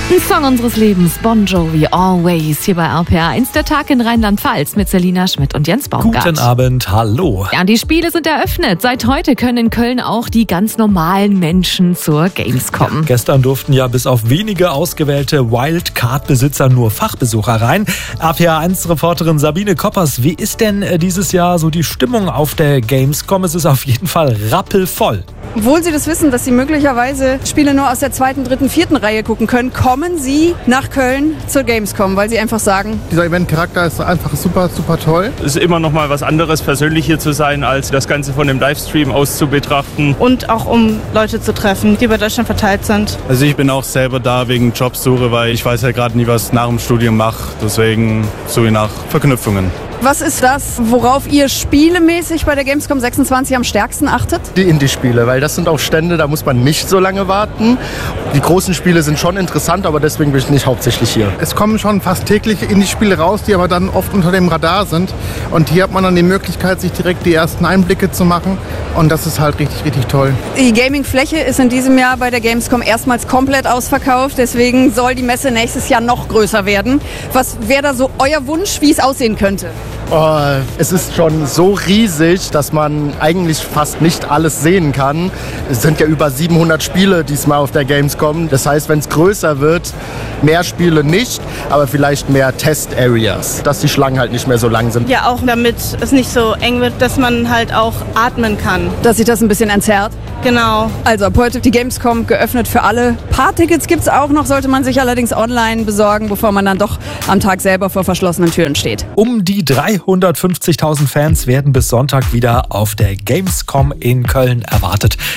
Ein Song unseres Lebens, Bon Jovi, Always, hier bei RPR1, der Tag in Rheinland-Pfalz mit Selina Schmidt und Jens Baumgart. Guten Abend, hallo. Ja, die Spiele sind eröffnet. Seit heute können in Köln auch die ganz normalen Menschen zur Gamescom. Gestern durften ja bis auf wenige ausgewählte Wildcard-Besitzer nur Fachbesucher rein. RPR1-Reporterin Sabine Koppers, wie ist denn dieses Jahr so die Stimmung auf der Gamescom? Es ist auf jeden Fall rappelvoll. Obwohl Sie das wissen, dass Sie möglicherweise Spiele nur aus der 2., 3., 4. Reihe gucken können, kommen Sie nach Köln zur Gamescom, weil Sie einfach sagen, dieser Event-Charakter ist einfach super, super toll. Es ist immer noch mal was anderes, persönlich hier zu sein, als das Ganze von dem Livestream aus zu betrachten. Und auch um Leute zu treffen, die über Deutschland verteilt sind. Also ich bin auch selber da wegen Jobsuche, weil ich weiß ja gerade nie, was ich nach dem Studium mache. Deswegen suche ich nach Verknüpfungen. was ist das, worauf ihr spielemäßig bei der Gamescom 26 am stärksten achtet? Die Indie-Spiele, weil das sind auch Stände, da muss man nicht so lange warten. Die großen Spiele sind schon interessant, aber deswegen bin ich nicht hauptsächlich hier. Es kommen schon fast täglich Indie-Spiele raus, die aber dann oft unter dem Radar sind. Und hier hat man dann die Möglichkeit, sich direkt die ersten Einblicke zu machen. Und das ist halt richtig, richtig toll. Die Gaming-Fläche ist in diesem Jahr bei der Gamescom erstmals komplett ausverkauft. Deswegen soll die Messe nächstes Jahr noch größer werden. Was wäre da so euer Wunsch, wie es aussehen könnte? Oh, es ist schon so riesig, dass man eigentlich fast nicht alles sehen kann. Es sind ja über 700 Spiele diesmal auf der Gamescom. Das heißt, wenn es größer wird, mehr Spiele nicht, aber vielleicht mehr Test-Areas, dass die Schlangen halt nicht mehr so lang sind. Ja, auch damit es nicht so eng wird, dass man halt auch atmen kann. Dass sich das ein bisschen entzerrt? Genau. Also ab heute die Gamescom geöffnet für alle. Paar-Tickets gibt es auch noch, sollte man sich allerdings online besorgen, bevor man dann doch am Tag selber vor verschlossenen Türen steht. Um die 350.000 Fans werden bis Sonntag wieder auf der Gamescom in Köln erwartet.